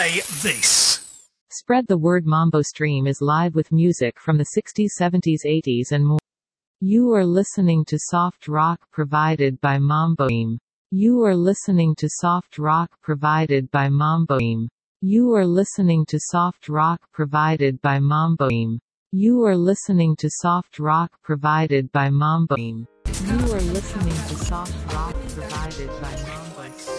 say this. Spread the word. Mambo Stream is live with music from the 60s, 70s, 80s and more. You are listening to soft rock provided by Mambo Stream. You are listening to soft rock provided by Mambo Stream. You are listening to soft rock provided by Mambo Stream. You are listening to soft rock provided by Mambo Stream. You are listening to soft rock provided by Mambo Stream.